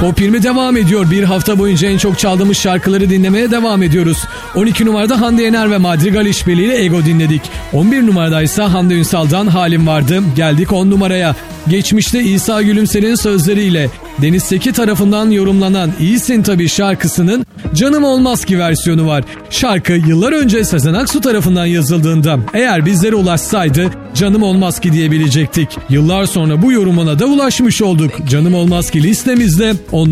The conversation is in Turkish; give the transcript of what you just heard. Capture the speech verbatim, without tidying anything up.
Top yirmi devam ediyor. Bir hafta boyunca en çok çaldığımız şarkıları dinlemeye devam ediyoruz. on iki numarada Hande Yener ve Madrigal işbirliğiyle Ego dinledik. on bir numaradaysa Hande Ünsal'dan Halim vardı. Geldik on numaraya. Geçmişte İsa Gülümser'in sözleriyle Deniz Seki tarafından yorumlanan İyisin Tabii şarkısının Canım Olmaz Ki versiyonu var. Şarkı yıllar önce Sezen Aksu tarafından yazıldığında eğer bizlere ulaşsaydı Canım Olmaz Ki diyebilecektik. Yıllar sonra bu yorumuna da ulaşmış olduk. Canım Olmaz Ki listemizde on